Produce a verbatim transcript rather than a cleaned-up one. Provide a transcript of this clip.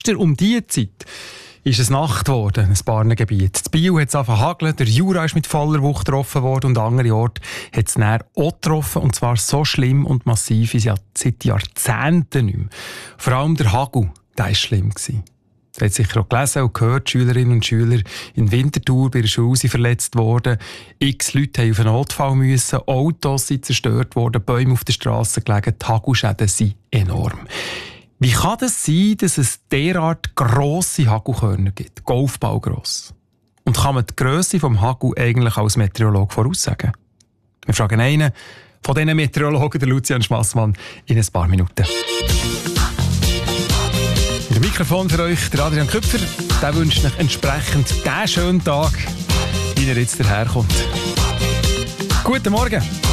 Um diese Zeit ist es Nacht geworden, ein paar Gebiet. In Biel hat es angefangen zu hageln, der Jura ist mit voller Wucht getroffen worden und andere Orte hat es dann auch getroffen. Und zwar so schlimm und massiv wie seit Jahrzehnten nicht mehr. Vor allem der Hagel, der war schlimm gewesen. Das hat sicher auch gelesen und gehört, Schülerinnen und Schüler in Winterthur bei der Schule sind verletzt worden. X Leute mussten auf einen Notfall müssen, Autos sind zerstört worden, Bäume auf der Straße gelegen, die Hagelschäden sind enorm. Wie kann das sein, dass es derart grosse Hagelkörner gibt, Golfball gross? Und kann man die Grösse des Hagel eigentlich als Meteorologe voraussagen? Wir fragen einen von diesen Meteorologen, der Lucian Schmassmann, in ein paar Minuten. Mit dem Mikrofon für euch, der Adrian Köpfer. Der wünscht euch entsprechend diesen schönen Tag, wie er jetzt daherkommt. Guten Morgen!